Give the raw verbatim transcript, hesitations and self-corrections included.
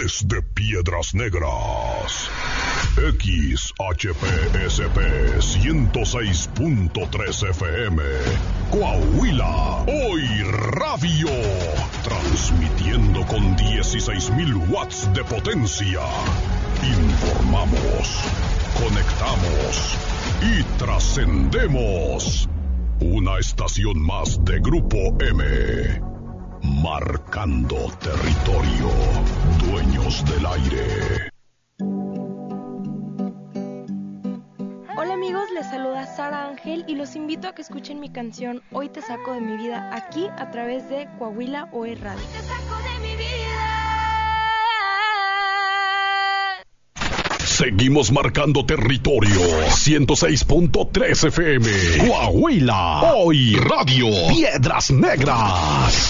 desde Piedras Negras. X H P S P ciento seis punto tres F M, Coahuila, Hoy Radio, transmitiendo con dieciséis mil watts de potencia. Informamos, conectamos y trascendemos. Una estación más de Grupo M, marcando territorio, dueños del aire. Hola amigos, les saluda Sara Ángel y los invito a que escuchen mi canción Hoy te saco de mi vida, aquí a través de Coahuila Hoy Radio. Hoy te saco de mi vida. Seguimos marcando territorio. ciento seis punto tres F M, Coahuila, Hoy Radio, Piedras Negras.